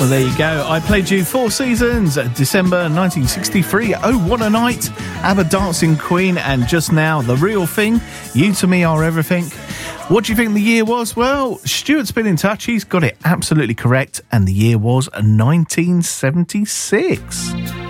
Well, there you go. I played you 4 Seasons, December 1963. Oh, what a night. ABBA, Dancing Queen, and just now, The Real Thing, You to Me Are Everything. What do you think the year was? Well, Stuart's been in touch. He's got it absolutely correct. And the year was 1976.